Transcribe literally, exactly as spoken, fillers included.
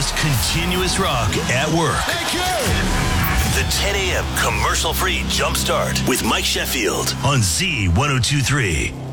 most continuous rock at work. Thank you. The ten a.m. commercial-free Jump Start with Mike Sheffield on Z ten twenty-three.